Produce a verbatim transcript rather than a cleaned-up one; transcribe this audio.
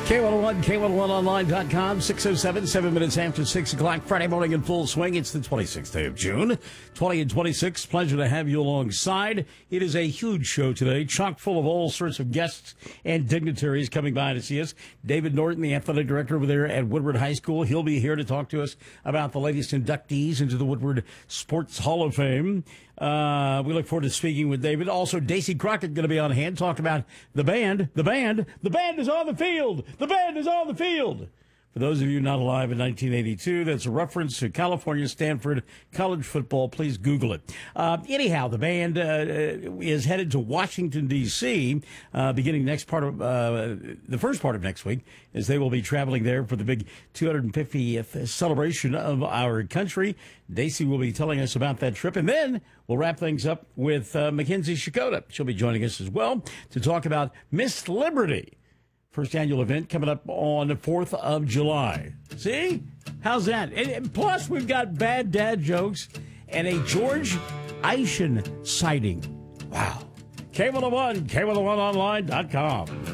K one oh one, K one oh one online dot com, six oh seven, seven minutes after six o'clock, Friday morning in full swing. It's the twenty-sixth day of June, twenty and twenty-six. Pleasure to have you alongside. It is a huge show today, chock full of all sorts of guests and dignitaries coming by to see us. David Norton, the athletic director over there at Woodward High School, he'll be here to talk to us about the latest inductees into the Woodward Sports Hall of Fame. Uh, we look forward to speaking with David. Also, Daisy Crockett going to be on hand, talk about the band. The band. The band is on the field. The band is on the field. For those of you not alive in nineteen eighty-two, that's a reference to California Stanford college football. Please Google it. Uh, anyhow, the band uh, is headed to Washington, D C, uh, beginning next part of uh, the first part of next week, as they will be traveling there for the big two hundred fiftieth celebration of our country. Daisy will be telling us about that trip, and then we'll wrap things up with uh, Mackenzie Shikoda. She'll be joining us as well to talk about Miss Liberty. First annual event coming up on the fourth of July. See? How's that? And, and plus, we've got bad dad jokes and a George Eischen sighting. Wow. K one oh one, K one oh one online dot com.